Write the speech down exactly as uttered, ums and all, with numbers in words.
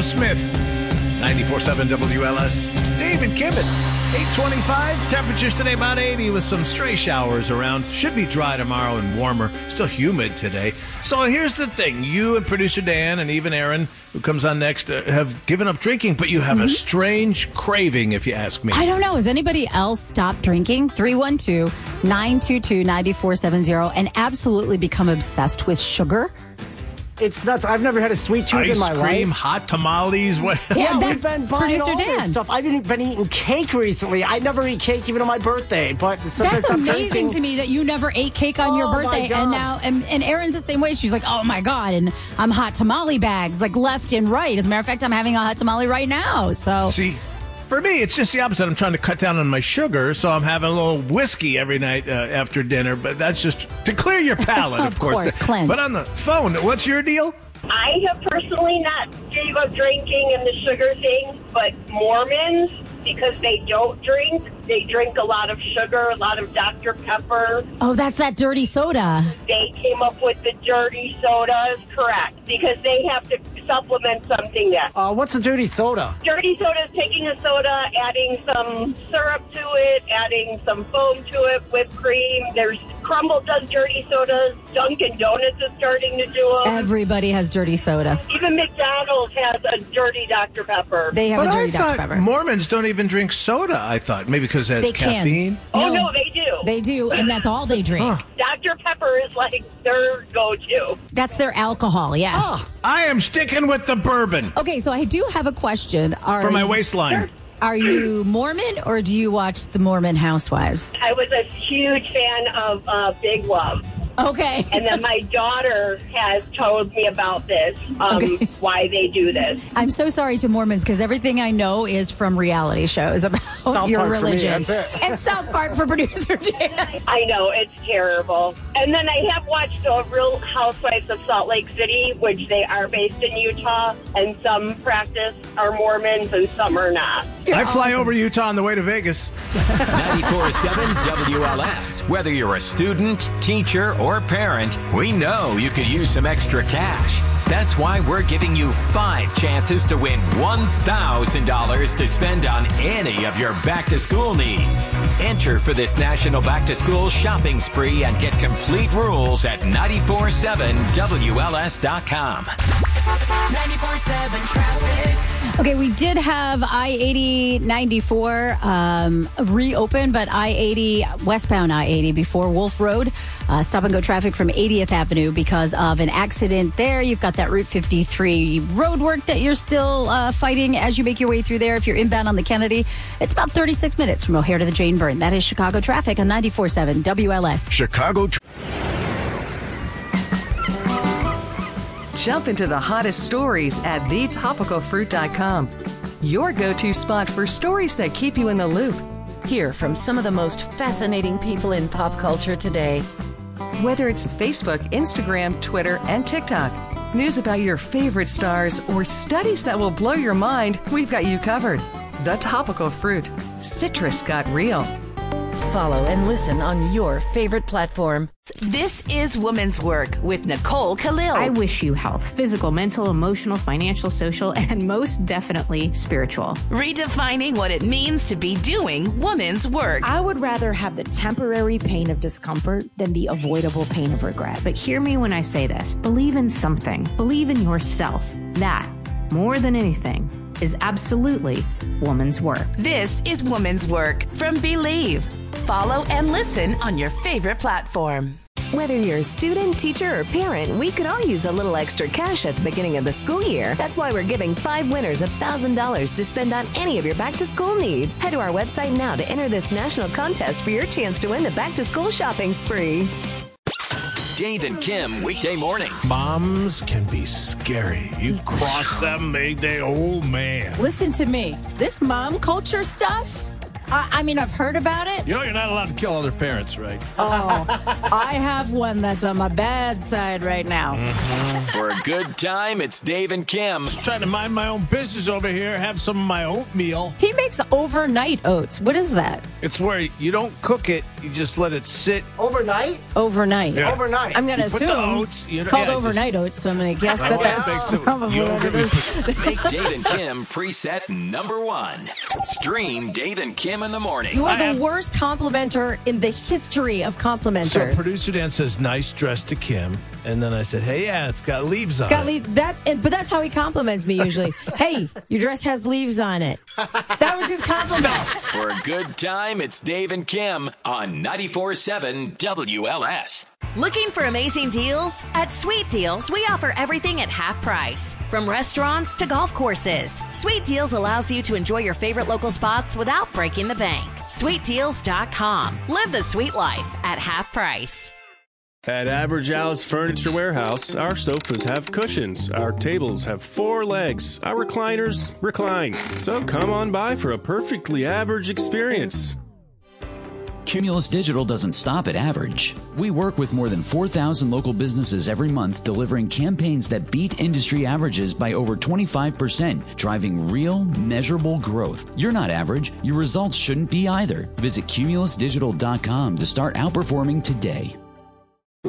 Joe Smith, ninety-four point seven W L S. David Kimmett, eight twenty-five. Temperatures today about eighty with some stray showers around. Should be dry tomorrow and warmer. Still humid today. So here's the thing. You and producer Dan and even Aaron, who comes on next, uh, have given up drinking, but you have mm-hmm. a strange craving, if you ask me. I don't know. Has anybody else stopped drinking? three one two, nine two two, nine four seven zero and absolutely become obsessed with sugar? It's nuts. I've never had a sweet tooth Ice in my cream, life. hot tamales. What? Yeah, that's we've been buying producer all Dan. this stuff. I've been, been eating cake recently. I never eat cake even on my birthday. But since I That's stopped amazing drinking, to me that you never ate cake on Oh, your my birthday. God. And now, and, and Erin's the same way. She's like, oh my God. And I'm hot tamale bags, like left and right. As a matter of fact, I'm having a hot tamale right now. So. See, for me, it's just the opposite. I'm trying to cut down on my sugar, so I'm having a little whiskey every night uh, after dinner. But that's just to clear your palate, of, Of course, cleanse. But on the phone, what's your deal? I have personally not gave up drinking and the sugar thing, but Mormons, because they don't drink, they drink a lot of sugar, a lot of Doctor Pepper. Oh, that's that dirty soda. They came up with the dirty sodas, correct, because they have to supplement something that. Uh, what's a dirty soda? Dirty soda is taking a soda, adding some syrup to it, adding some foam to it, whipped cream. There's Crumble does dirty sodas. Dunkin' Donuts is starting to do them. Everybody has dirty soda. Even McDonald's has a dirty Doctor Pepper. They have But a dirty I thought Doctor Pepper. Mormons don't even drink soda, I thought. Maybe because it has They can. caffeine. oh, no, they do. They do, and that's all they drink. Huh. Doctor Pepper is like their go-to. That's their alcohol, yeah. Oh, I am sticking with the bourbon Okay, so I do have a question. Are for my you- waistline. Are you Mormon or do you watch the Mormon Housewives? I was a huge fan of uh, Big Love. Okay. And then my daughter has told me about this, um, Okay. why they do this. I'm so sorry to Mormons because everything I know is from reality shows about South your Park for me, religion. that's it. And South Park for producer Dan. I know, it's terrible. And then I have watched the Real Housewives of Salt Lake City, which they are based in Utah, and some practice are Mormons and some are not. You're I fly awesome. over Utah on the way to Vegas. ninety-four point seven W L S. Whether you're a student, teacher, or parent, we know you could use some extra cash. That's why we're giving you five chances to win one thousand dollars to spend on any of your back-to-school needs. Enter for this National Back-to-School shopping spree and get complete rules at nine four seven W L S dot com. ninety-four point seven traffic. Okay, we did have I eighty ninety-four um, reopen, but I eighty, westbound I eighty before Wolf Road, uh, stop and go traffic from eightieth Avenue because of an accident there. You've got that Route fifty-three road work that you're still uh, fighting as you make your way through there. If you're inbound on the Kennedy, it's about thirty-six minutes from O'Hare to the Jane Byrne. That is Chicago traffic on ninety-four point seven W L S. Chicago. Tr- Jump into the hottest stories at the topical fruit dot com. Your go-to spot for stories that keep you in the loop. Hear from some of the most fascinating people in pop culture today. Whether it's Facebook, Instagram, Twitter, and TikTok, news about your favorite stars, or studies that will blow your mind, we've got you covered. The Topical Fruit. Citrus got real. Follow and listen on your favorite platform. This is Woman's Work with Nicole Khalil. I wish you health, physical, mental, emotional, financial, social, and most definitely spiritual. Redefining what it means to be doing woman's work. I would rather have the temporary pain of discomfort than the avoidable pain of regret. But hear me when I say this. Believe in something. Believe in yourself. That, more than anything, is absolutely woman's work. This is Woman's Work from Believe. Follow and listen on your favorite platform. Whether you're a student, teacher, or parent, we could all use a little extra cash at the beginning of the school year. That's why we're giving five winners one thousand dollars to spend on any of your back-to-school needs. Head to our website now to enter this national contest for your chance to win the back-to-school shopping spree. Dave and Kim, weekday mornings. Moms can be scary. You cross them, they, they, oh man. Listen to me. This mom culture stuff, I, I mean, I've heard about it. You know you're not allowed to kill other parents, right? Oh, I have one that's on my bad side right now. Mm-hmm. For a good time, it's Dave and Kim. Just trying to mind my own business over here, have some of my oatmeal. He makes overnight oats. What is that? It's where you don't cook it, you just let it sit. Overnight? Overnight. Yeah. Overnight. I'm going to You put the assume oats, you it's know- called yeah, overnight oats, so I'm going to guess that Oh, that's makes it probably what yogurt. it is. Make Dave and Kim preset number one. Stream Dave and Kim in the morning. You are I the have- worst complimenter in the history of So complimenters. producer Dan says, nice dress to Kim. And then I said, hey, yeah, it's got leaves on Got it. leave, that's, and, but that's how he compliments me usually. Hey, your dress has leaves on it. That was his compliment. For a good time, it's Dave and Kim on ninety-four point seven W L S. Looking for amazing deals? At Sweet Deals, we offer everything at half price. From restaurants to golf courses, Sweet Deals allows you to enjoy your favorite local spots without breaking the bank. sweet deals dot com. Live the sweet life at half price. At Average Al's Furniture Warehouse, our sofas have cushions, our tables have four legs, our recliners recline. So come on by for a perfectly average experience. Cumulus Digital doesn't stop at average. We work with more than four thousand local businesses every month, delivering campaigns that beat industry averages by over twenty-five percent, driving real, measurable growth. You're not average. Your results shouldn't be either. Visit cumulus digital dot com to start outperforming today.